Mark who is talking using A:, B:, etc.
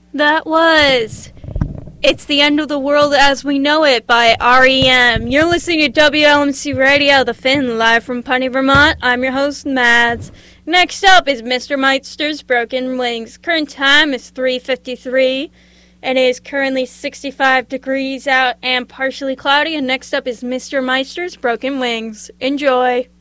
A: That was It's the End of the World as We Know It by REM. You're listening to WLMC Radio, The Finn, live from Putney, Vermont. I'm your host, Mads. Next up is Mr. Meister's Broken Wings. Current time is 3:53, and it is currently 65 degrees out and partially cloudy. And next up is Mr. Meister's Broken Wings. Enjoy.